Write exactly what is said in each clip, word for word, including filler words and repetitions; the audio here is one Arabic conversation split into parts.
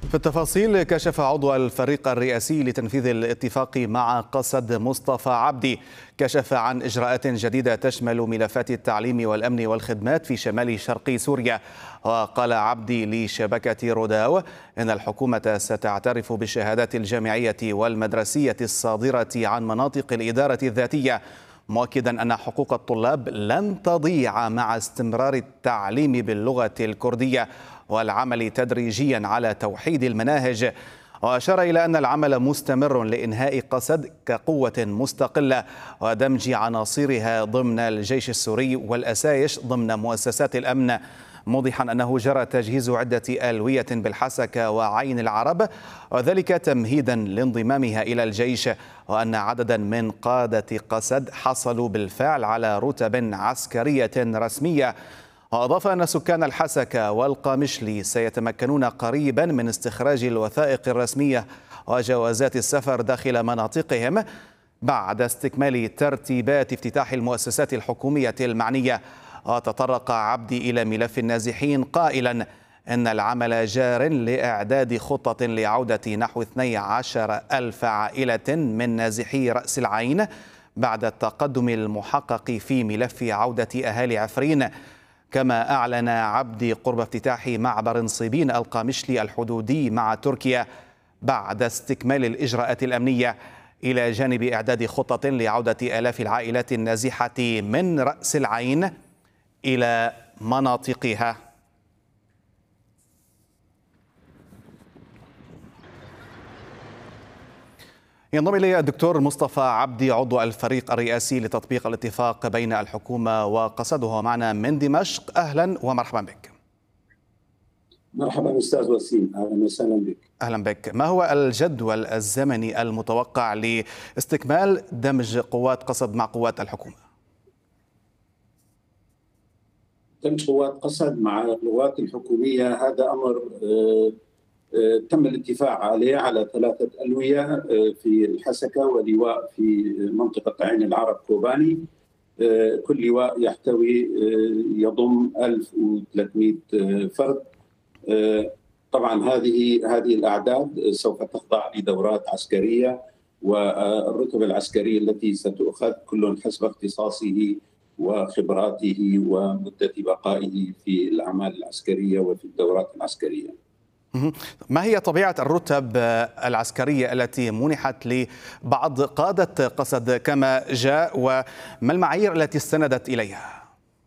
في التفاصيل، كشف عضو الفريق الرئاسي لتنفيذ الاتفاق مع قسد مصطفى عبدي كشف عن إجراءات جديدة تشمل ملفات التعليم والأمن والخدمات في شمال شرق سوريا. وقال عبدي لشبكة روداو إن الحكومة ستعترف بالشهادات الجامعية والمدرسية الصادرة عن مناطق الإدارة الذاتية، مؤكدا أن حقوق الطلاب لن تضيع مع استمرار التعليم باللغة الكردية والعمل تدريجيا على توحيد المناهج. وأشار إلى أن العمل مستمر لإنهاء قسد كقوة مستقلة ودمج عناصرها ضمن الجيش السوري والأسايش ضمن مؤسسات الأمن، موضحا أنه جرى تجهيز عدة ألوية بالحسكة وعين العرب، وذلك تمهيدا لانضمامها إلى الجيش، وأن عددا من قادة قسد حصلوا بالفعل على رتب عسكرية رسمية. وأضاف أن سكان الحسكة والقامشلي سيتمكنون قريبا من استخراج الوثائق الرسمية وجوازات السفر داخل مناطقهم بعد استكمال ترتيبات افتتاح المؤسسات الحكومية المعنية. وتطرق عبدي إلى ملف النازحين قائلا إن العمل جار لإعداد خطة لعودة نحو اثني عشر ألف عائلة من نازحي رأس العين بعد التقدم المحقق في ملف عودة أهالي عفرين. كما أعلن عبدي قرب افتتاح معبر صيبين القامشلي الحدودي مع تركيا بعد استكمال الإجراءات الأمنية، إلى جانب إعداد خطة لعودة آلاف العائلات النازحة من رأس العين إلى مناطقها. ينضم إلي الدكتور مصطفى عبدي عضو الفريق الرئاسي لتطبيق الاتفاق بين الحكومة وقسد، وهو معنا من دمشق. أهلا ومرحبا بك. مرحبا أستاذ وسيم، أهلا وسهلا بك. أهلا بك. ما هو الجدول الزمني المتوقع لاستكمال دمج قوات قسد مع قوات الحكومة؟ دمج قوات قسد مع القوات الحكومية هذا أمر تم الاتفاق عليه على ثلاثة ألوية في الحسكة ولواء في منطقة عين العرب كوباني. كل لواء يحتوي يضم ألف وثلاثمئة فرد. طبعا هذه هذه الأعداد سوف تخضع لدورات عسكرية، والرتب العسكرية التي ستؤخذ كل حسب اختصاصه وخبراته ومدة بقائه في الأعمال العسكرية وفي الدورات العسكرية. ما هي طبيعة الرتب العسكرية التي منحت لبعض قادة قسد كما جاء، وما المعايير التي استندت إليها؟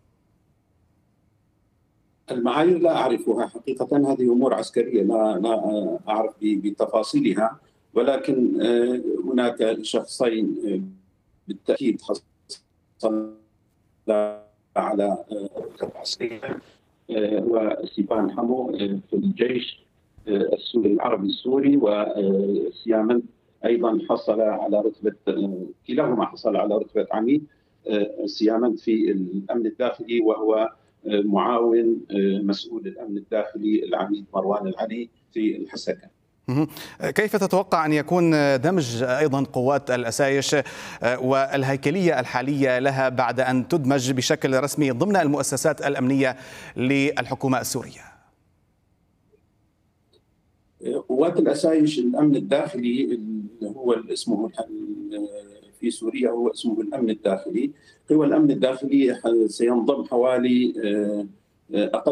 المعايير لا أعرفها حقيقة، هذه أمور عسكرية لا لا أعرف بتفاصيلها، ولكن هناك شخصين بالتأكيد حصل على رتب عسكرية، وستيفان حمو في الجيش السوري العربي السوري، وسيامن أيضا حصل على رتبة، كلاهما حصل على رتبة عميد. سيامن في الأمن الداخلي وهو معاون مسؤول الأمن الداخلي العميد مروان العلي في الحسكة. كيف تتوقع أن يكون دمج أيضا قوات الأسايش والهيكلية الحالية لها بعد أن تدمج بشكل رسمي ضمن المؤسسات الأمنية للحكومة السورية؟ قوات الأسايش الأمن الداخلي اللي هو اسمه في سوريا هو اسمه الأمن الداخلي. قوى الأمن الداخلي سينضم حوالي أقل